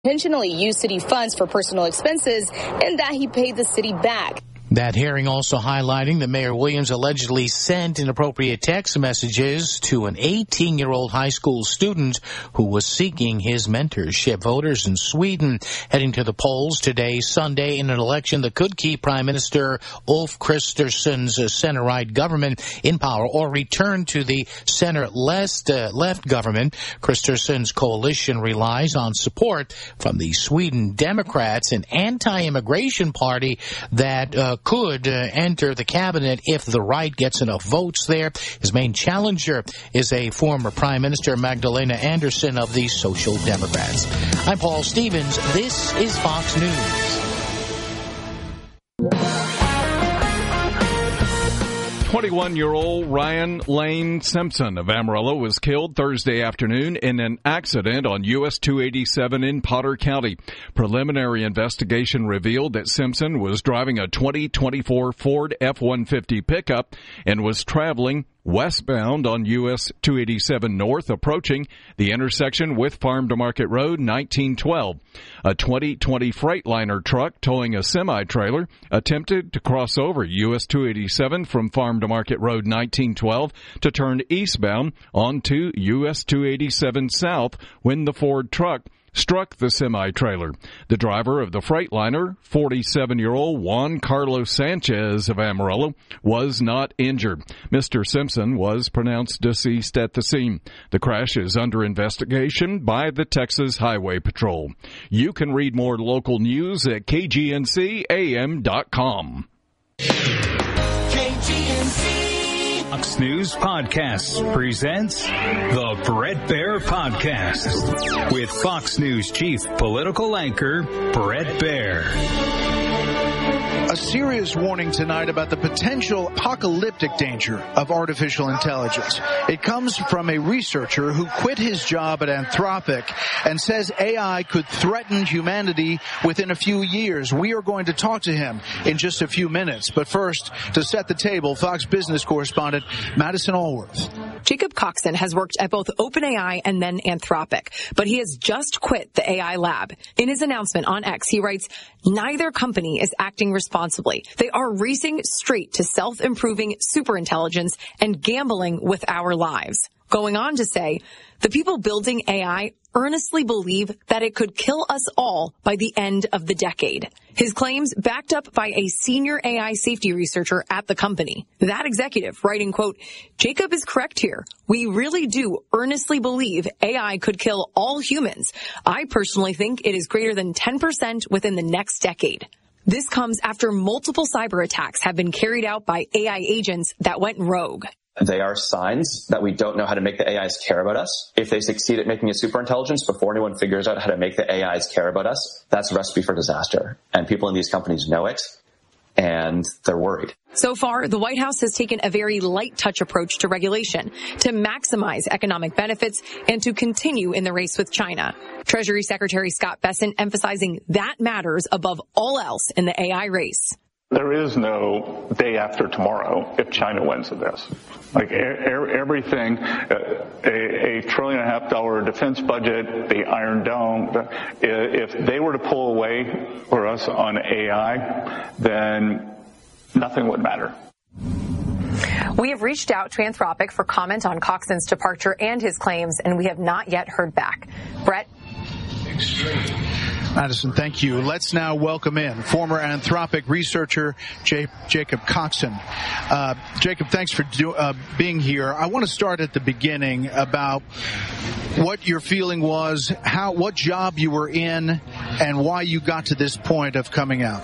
intentionally used city funds for personal expenses and that he paid the city back. That hearing also highlighting that Mayor Williams allegedly sent inappropriate text messages to an 18-year-old high school student who was seeking his mentorship. Voters in Sweden heading to the polls today, Sunday, in an election that could keep Prime Minister Ulf Kristersson's center-right government in power or return to the center-left government. Kristersson's coalition relies on support from the Sweden Democrats, an anti-immigration party that could enter the cabinet if the right gets enough votes there. His main challenger is a former Prime Minister, Magdalena Andersson of the Social Democrats. I'm Paul Stevens. This is Fox News. 21-year-old Ryan Lane Simpson of Amarillo was killed Thursday afternoon in an accident on US 287 in Potter County. Preliminary investigation revealed that Simpson was driving a 2024 Ford F-150 pickup and was traveling westbound on US 287 North, approaching the intersection with Farm to Market Road 1912. A 2020 Freightliner truck towing a semi-trailer attempted to cross over US 287 from Farm to Market Road 1912 to turn eastbound onto US 287 South when the Ford truck struck the semi-trailer. The driver of the Freightliner, 47-year-old Juan Carlos Sanchez of Amarillo, was not injured. Mr. Simpson was pronounced deceased at the scene. The crash is under investigation by the Texas Highway Patrol. You can read more local news at KGNCAM.com. KGNC. Fox News Podcasts presents the Bret Baier Podcast with Fox News Chief Political Anchor Bret Baier. A serious warning tonight about the potential apocalyptic danger of artificial intelligence. It comes from a researcher who quit his job at Anthropic and says AI could threaten humanity within a few years. We are going to talk to him in just a few minutes. But first, to set the table, Fox Business correspondent Madison Allworth. Jacob Coxon has worked at both OpenAI and then Anthropic, but he has just quit the AI lab. In his announcement on X, he writes, "Neither company is acting responsibly. They are racing straight to self-improving superintelligence and gambling with our lives." Going on to say, "The people building AI earnestly believe that it could kill us all by the end of the decade." His claims backed up by a senior AI safety researcher at the company. That executive writing, quote, "Jacob is correct here. We really do earnestly believe AI could kill all humans. I personally think it is greater than 10% within the next decade." This comes after multiple cyber attacks have been carried out by AI agents that went rogue. They are signs that we don't know how to make the AIs care about us. If they succeed at making a superintelligence before anyone figures out how to make the AIs care about us, that's a recipe for disaster. And people in these companies know it, and they're worried. So far, the White House has taken a very light touch approach to regulation to maximize economic benefits and to continue in the race with China. Treasury Secretary Scott Bessent emphasizing that matters above all else in the AI race. There is no day after tomorrow if China wins at this. Like everything, $1.5 trillion defense budget, the Iron Dome, if they were to pull away for us on AI, then nothing would matter. We have reached out to Anthropic for comment on Coxon's departure and his claims, and we have not yet heard back. Brett? Madison, thank you. Let's now welcome in former Anthropic researcher Jacob Coxon. Jacob, thanks for being here. I want to start at the beginning about what your feeling was, what job you were in, and why you got to this point of coming out.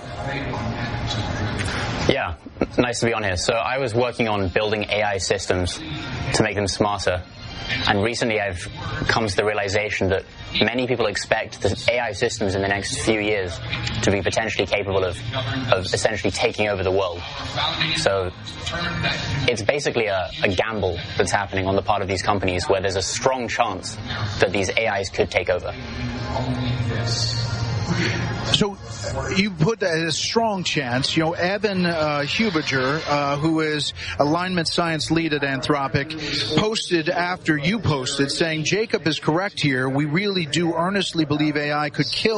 Yeah, nice to be on here. So I was working on building AI systems to make them smarter. And recently I've come to the realization that many people expect the AI systems in the next few years to be potentially capable of essentially taking over the world. So it's basically a gamble that's happening on the part of these companies where there's a strong chance that these AIs could take over. So you put that as a strong chance. You know, Evan Hubiger, who is alignment science lead at Anthropic, posted after you posted saying, Jacob is correct here. We really do earnestly believe AI could kill